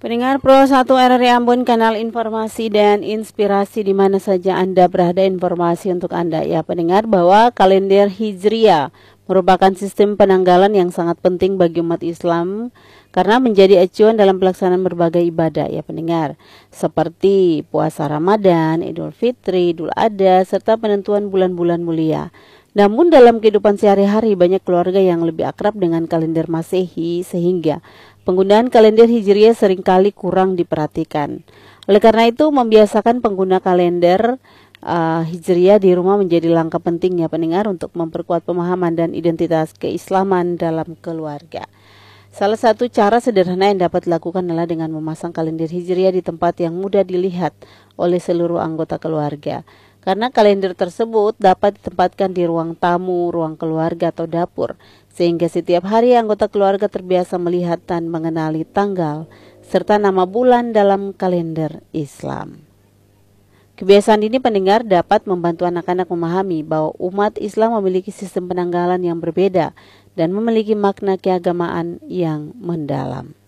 Pendengar Pro 1 RRI Ambon, kanal informasi dan inspirasi di mana saja Anda berada, informasi untuk Anda. Ya pendengar, bahwa kalender Hijriah merupakan sistem penanggalan yang sangat penting bagi umat Islam karena menjadi acuan dalam pelaksanaan berbagai ibadah ya pendengar, seperti puasa Ramadan, Idul Fitri, Idul Adha, serta penentuan bulan-bulan mulia. Namun dalam kehidupan sehari-hari banyak keluarga yang lebih akrab dengan kalender Masehi sehingga penggunaan kalender Hijriah seringkali kurang diperhatikan. Oleh karena itu membiasakan pengguna kalender Hijriah di rumah menjadi langkah penting ya pendengar untuk memperkuat pemahaman dan identitas keislaman dalam keluarga. Salah satu cara sederhana yang dapat dilakukan adalah dengan memasang kalender Hijriah di tempat yang mudah dilihat oleh seluruh anggota keluarga. Karena kalender tersebut dapat ditempatkan di ruang tamu, ruang keluarga atau dapur, sehingga setiap hari anggota keluarga terbiasa melihat dan mengenali tanggal serta nama bulan dalam kalender Islam. Kebiasaan ini pendengar dapat membantu anak-anak memahami bahwa umat Islam memiliki sistem penanggalan yang berbeda dan memiliki makna keagamaan yang mendalam.